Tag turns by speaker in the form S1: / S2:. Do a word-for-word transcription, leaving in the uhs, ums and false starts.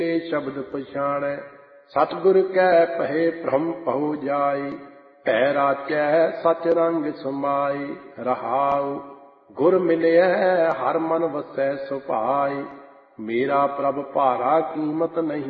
S1: शब्द पछाणै सतगुर कै पहे भ्रम पहो जाई भै राचै सच रंग समाई रहाऊ गुर मिलयै हर मन वसै सुभाई मेरा प्रभ भारा कीमत नहीं